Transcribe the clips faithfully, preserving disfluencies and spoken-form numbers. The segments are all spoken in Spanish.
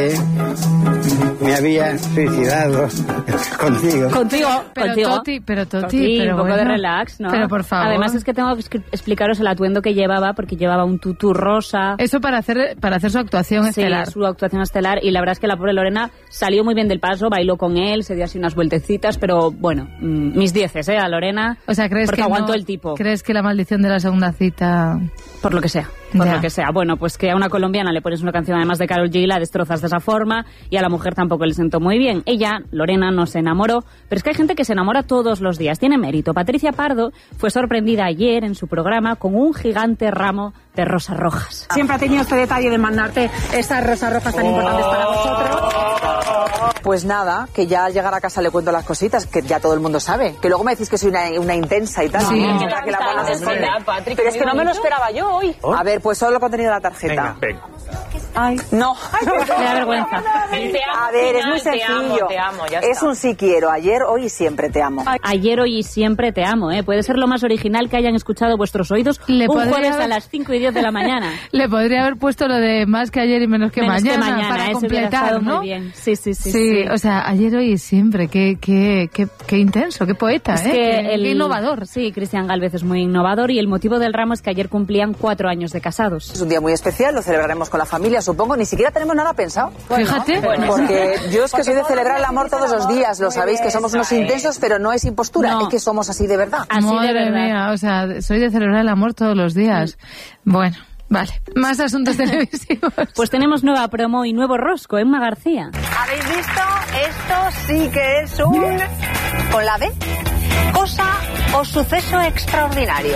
Me había suicidado contigo. Contigo, pero contigo. Toti, pero Toti, Toti, pero un poco bueno, de relax, ¿no? Pero por favor. Además es que tengo que explicaros el atuendo que llevaba, porque llevaba un tutú rosa. Eso para hacer para hacer su actuación Sí, estelar. su actuación estelar, y la verdad es que la pobre Lorena salió muy bien del paso, bailó con él, se dio así unas vueltecitas, pero bueno, mmm, mis dieces, ¿eh? A Lorena, o sea, ¿crees porque que aguantó no, el tipo. ¿Crees que la maldición de la segunda cita...? Por lo que sea, por Ya. lo que sea. Bueno, pues que a una colombiana le pones una canción además de Karol G, la destrozas de esa forma, y a la mujer tampoco le sentó muy bien. Ella, Lorena, no se enamoró, pero es que hay gente que se enamora todos los días, tiene mérito. Patricia Pardo fue sorprendida ayer en su programa con un gigante ramo de rosas rojas. Siempre ha tenido este detalle de mandarte estas rosas rojas tan importantes para vosotros. Pues nada, que ya al llegar a casa le cuento las cositas, que ya todo el mundo sabe. Que luego me decís que soy una, una intensa y tal. Sí. No, para que la buena se esconde. Pero es que no me lo esperaba yo hoy. ¿Oh? A ver, pues solo el contenido de la tarjeta. Venga, venga. Ay, no. Me da vergüenza. A ver, es muy sencillo. Te amo, ya es está. un sí quiero, ayer, hoy y siempre te amo. Ayer, hoy y siempre te amo, ¿eh? Puede ser lo más original que hayan escuchado vuestros oídos Le un podría jueves haber- a las cinco y diez de la mañana. Le podría haber puesto lo de más que ayer y menos que, Menos mañana, que mañana, para eso hubiera completar, estado ¿no? muy bien. Sí, sí, sí. Sí, o sea, ayer, hoy y siempre. Qué, qué, qué, qué intenso, qué poeta, Es ¿eh? que Qué, el, qué innovador. Sí, Cristian Gálvez es muy innovador, y el motivo del ramo es que ayer cumplían cuatro años de casados. Es un día muy especial, lo celebraremos con la familia, supongo. Ni siquiera tenemos nada pensado. Fíjate. Bueno, porque yo es que soy de celebrar el amor todos los días, lo sabéis, que somos unos intensos, pero no es impostura, No. es que somos así de verdad. Así de Madre verdad. mía, o sea, soy de celebrar el amor todos los días. Bueno, vale. Más asuntos televisivos. Pues tenemos nueva promo y nuevo rosco, Emma García. ¿Habéis visto? Esto sí que es un... ¿Con la B? Cosa o suceso extraordinario.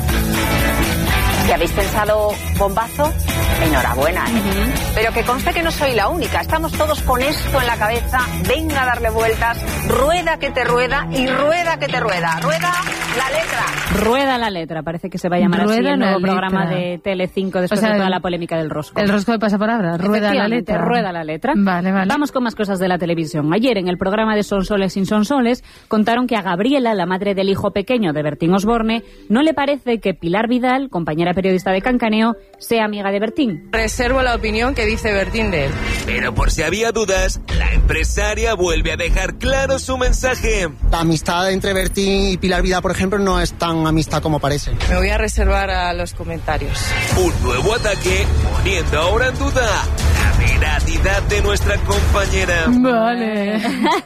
Si habéis pensado bombazo, enhorabuena, ¿eh? Pero que conste que no soy la única. Estamos todos con esto en la cabeza. Venga a darle vueltas. Rueda que te rueda y rueda que te rueda. Rueda la letra. Rueda la letra, parece que se va a llamar así Rueda el la nuevo programa letra. de Telecinco después O sea, de toda el- la polémica del rosco. El rosco de pasapalabra, rueda la Efectivamente, letra. rueda la letra. Vale, vale. Vamos con más cosas de la televisión. Ayer, en el programa de Sonsoles sin Sonsoles, contaron que a Gabriela, la madre del hijo pequeño de Bertín Osborne, no le parece que Pilar Vidal, compañera periodista de Cancaneo, sea amiga de Bertín. Reservo la opinión que dice Bertín de él. Pero por si había dudas, la empresaria vuelve a dejar claro su mensaje. La amistad entre Bertín y Pilar Vidal, por ejemplo, no es tan amistad como parece. Me voy a reservar a los comentarios. Un nuevo ataque poniendo ahora en duda la veracidad de nuestra compañera. Vale.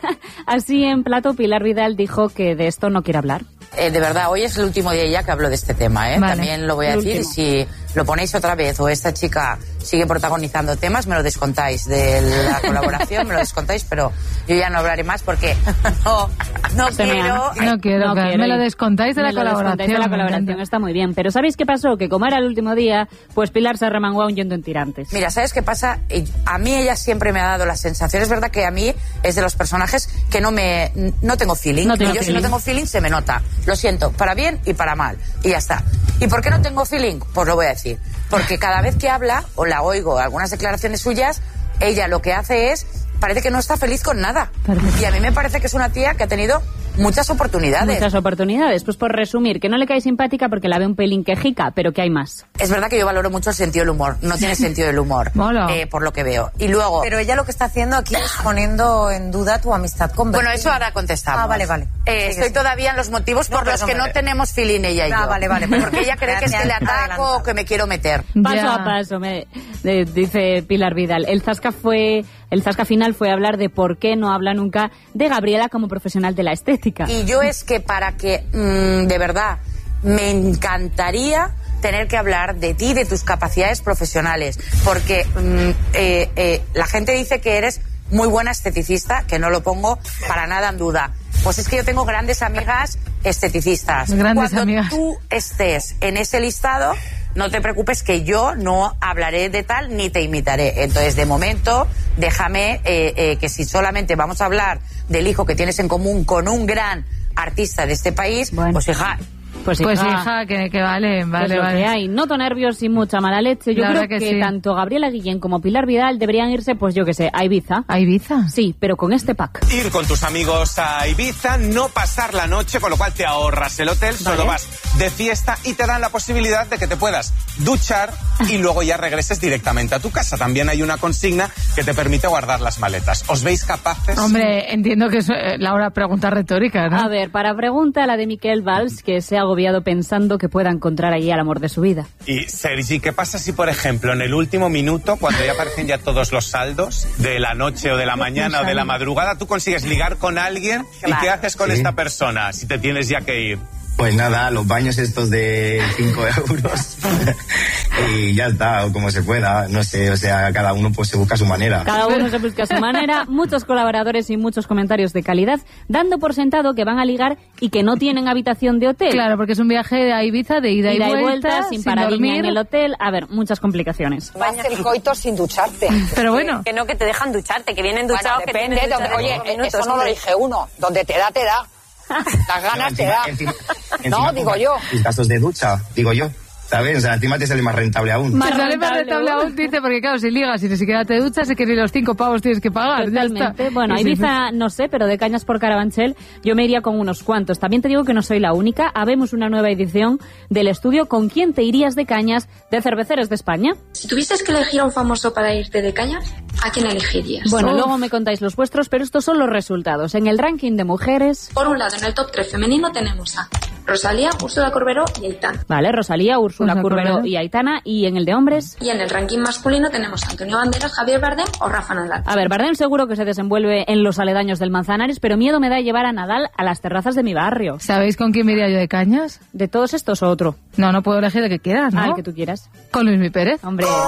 Así, en plato, Pilar Vidal dijo que de esto no quiere hablar. Eh, de verdad, hoy es el último día ya que hablo de este tema, ¿eh? Vale. También lo voy a El decir, último. si lo ponéis otra vez o esta chica sigue protagonizando temas, me lo descontáis de la colaboración, me lo descontáis, pero yo ya no hablaré más porque no, no Se me quiero... ha- No quiero, No claro. quiero Me lo ir. descontáis de Me la lo colaboración. descontáis de la me colaboración, encanta. está muy bien. Pero ¿sabéis qué pasó? Que como era el último día, pues Pilar se remangó aún yendo en tirantes. Mira, ¿sabes qué pasa? Y a mí ella siempre me ha dado la sensación, es verdad que a mí es de los personajes que no me no tengo feeling. No Y tengo yo si feeling. no tengo feeling se me nota. Lo siento, para bien y para mal. Y ya está. ¿Y por qué no tengo feeling? Pues lo voy a decir. Porque cada vez que habla, o la oigo algunas declaraciones suyas, ella lo que hace es, parece que no está feliz con nada. Perfecto. Y a mí me parece que es una tía que ha tenido muchas oportunidades. Muchas oportunidades. Pues por resumir, que no le cae simpática porque la ve un pelín quejica, pero que hay más. Es verdad que yo valoro mucho el sentido del humor. No tiene sentido del humor. Mola. eh, por lo que veo. Y luego... Pero ella lo que está haciendo aquí es poniendo en duda tu amistad con Bertín. Bueno, eso ahora contestamos. Ah, vale, vale. Eh, Sigue, estoy sigue. todavía en los motivos No, por los perdón, que no perdón. tenemos feeling ella y Ah, yo. vale, vale, perdón. Porque ella cree que es Me que han le ataco adelantado. o que me quiero meter. Paso Ya. a paso, me, de- dice Pilar Vidal. El zasca fue, el zasca final fue hablar de por qué no habla nunca de Gabriela como profesional de la estética. Y yo es que para que, mmm, de verdad, me encantaría tener que hablar de ti, de tus capacidades profesionales. Porque mmm, eh, eh, la gente dice que eres muy buena esteticista, que no lo pongo para nada en duda. Pues es que yo tengo grandes amigas esteticistas. Grandes Cuando amigas. tú estés en ese listado, no te preocupes que yo no hablaré de tal ni te imitaré. Entonces, de momento, déjame eh, eh, que si solamente vamos a hablar del hijo que tienes en común con un gran artista de este país, Bueno. pues fija, Pues Pues hija, hija, que, que vale, vale, es lo vale. que hay. Noto nervios y mucha mala leche. Yo La creo verdad que, que sí. tanto Gabriela Guillén como Pilar Vidal deberían irse, pues yo que sé, a Ibiza. ¿A Ibiza? Sí, pero con este pack. Ir con tus amigos a Ibiza, no pasar la noche, con lo cual te ahorras el hotel, Vale. solo vas de fiesta y te dan la posibilidad de que te puedas duchar y luego ya regreses directamente a tu casa. También hay una consigna que te permite guardar las maletas. ¿Os veis capaces? Hombre, entiendo que es eh, Laura pregunta retórica, ¿no? A ver, para pregunta la de Miquel Valls, que se ha agobiado pensando que pueda encontrar allí al amor de su vida. Y Sergi, ¿qué pasa si, por ejemplo, en el último minuto, cuando ya aparecen ya todos los saldos de la noche o de la mañana o de la madrugada, tú consigues ligar con alguien? Claro. ¿Y qué haces con Sí. esta persona si te tienes ya que ir? Pues nada, los baños estos de cinco euros y ya está, o como se pueda, no sé, o sea, cada uno pues se busca su manera. Cada uno se busca a su manera, muchos colaboradores y muchos comentarios de calidad, dando por sentado que van a ligar y que no tienen habitación de hotel. Claro, porque es un viaje a Ibiza de ida, Ida y vuelta, sin paradilla dormir. en el hotel. A ver, muchas complicaciones. Vas a hacer coito sin ducharte. Pero bueno, Que no, que te dejan ducharte, que vienen Bueno, duchados, que depende, tienen donde, duchas en oye, cinco minutos, eso no lo hombre. dije uno. Donde te da, te da. Las ganas te da. Encima- No, encima digo con yo. Los gastos de ducha, digo yo, ¿sabes? O sea, encima te sale más rentable aún. Más te sale más rentable rentable aún, dice, porque claro, si ligas y ni siquiera te duchas, es que ni los cinco pavos tienes que pagar. ya Totalmente. está. Bueno, a Sí, sí, Ibiza no sé, pero de Cañas por Carabanchel yo me iría con unos cuantos. También te digo que no soy la única. Habemos una nueva edición del estudio ¿Con quién te irías de cañas? De Cerveceros de España. Si tuvieses que elegir a un famoso para irte de cañas, ¿a quién elegirías? Bueno, Uf. luego me contáis los vuestros, pero estos son los resultados. En el ranking de mujeres... Por un lado, en el top tres femenino tenemos a Rosalía, Úrsula Corberó y Aitana. Vale, Rosalía, Úrsula Úrsula Corberó Corberó. y Aitana. Y en el de hombres... Y en el ranking masculino tenemos a Antonio Banderas, Javier Bardem o Rafa Nadal. A ver, Bardem seguro que se desenvuelve en los aledaños del Manzanares, pero miedo me da llevar a Nadal a las terrazas de mi barrio. ¿Sabéis con quién me iría yo de cañas? ¿De todos estos o otro? No, no puedo elegir el que quieras, ¿no? Ah, el que tú quieras. Con Luismi Pérez. Hombre...